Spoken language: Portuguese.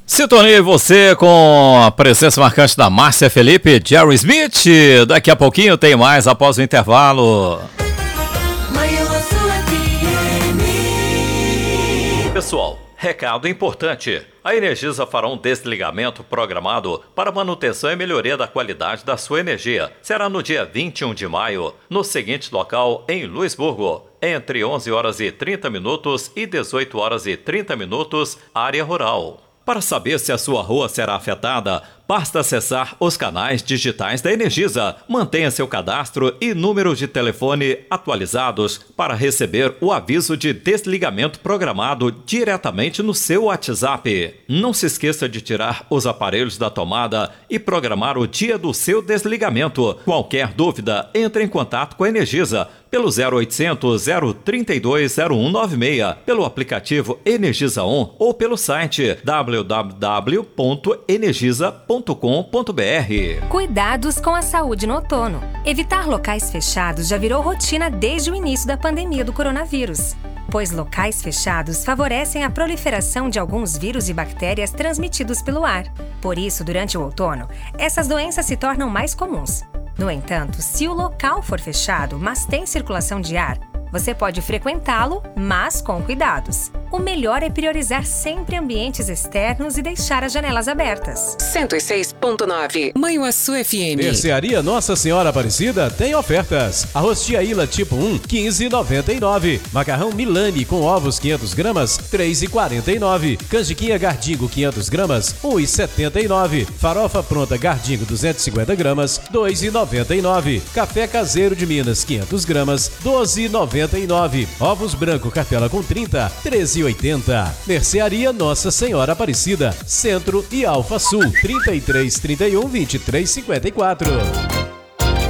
Sintonei você com a presença marcante da Márcia Felipe, Jerry Smith. Daqui a pouquinho tem mais após o intervalo. Pessoal, recado importante. A Energisa fará um desligamento programado para manutenção e melhoria da qualidade da sua energia. Será no dia 21 de maio, no seguinte local em Luisburgo, entre 11 horas e 30 minutos e 18 horas e 30 minutos, área rural. Para saber se a sua rua será afetada, basta acessar os canais digitais da Energisa. Mantenha seu cadastro e número de telefone atualizados para receber o aviso de desligamento programado diretamente no seu WhatsApp. Não se esqueça de tirar os aparelhos da tomada e programar o dia do seu desligamento. Qualquer dúvida, entre em contato com a Energisa pelo 0800 032 0196, pelo aplicativo Energisa On ou pelo site www.energisa.com.br. Cuidados com a saúde no outono. Evitar locais fechados já virou rotina desde o início da pandemia do coronavírus, pois locais fechados favorecem a proliferação de alguns vírus e bactérias transmitidos pelo ar. Por isso, durante o outono, essas doenças se tornam mais comuns. No entanto, se o local for fechado, mas tem circulação de ar, você pode frequentá-lo, mas com cuidados. O melhor é priorizar sempre ambientes externos e deixar as janelas abertas. 106.9 Manhuaçu FM. Mercearia Nossa Senhora Aparecida tem ofertas. Arroz Tiaíla tipo 1, 15,99. Macarrão Milani com ovos 500 gramas, 3,49. Canjiquinha Gardingo 500 gramas, 1,79. Farofa pronta Gardingo 250 gramas, 2,99. Café caseiro de Minas 500 gramas, 12,99. Ovos branco Cartela com 30, 13,80. Mercearia Nossa Senhora Aparecida, Centro e Alfa Sul, 33 31 23 54.